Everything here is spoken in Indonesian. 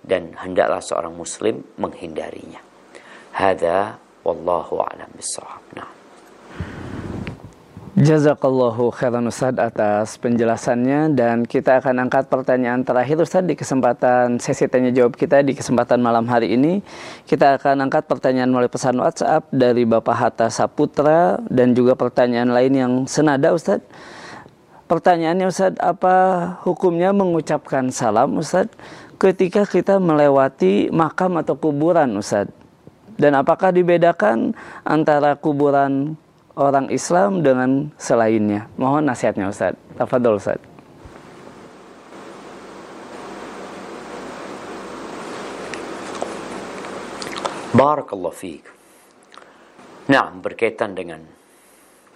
dan hendaklah seorang muslim menghindarinya. Hadza wallahu a'lam bissawab. Nah. Jazakallahu khairan Ustaz atas penjelasannya, dan kita akan angkat pertanyaan terakhir Ustaz di kesempatan sesi tanya jawab kita di kesempatan malam hari ini. Kita akan angkat pertanyaan melalui pesan WhatsApp dari Bapak Hatta Saputra dan juga pertanyaan lain yang senada Ustaz. Pertanyaannya Ustaz, apa hukumnya mengucapkan salam Ustaz ketika kita melewati makam atau kuburan Ustaz? Dan apakah dibedakan antara kuburan orang Islam dengan selainnya? Mohon nasihatnya Ustaz. Tafadhol Ustaz. Barakallahu fiik. Nah, berkaitan dengan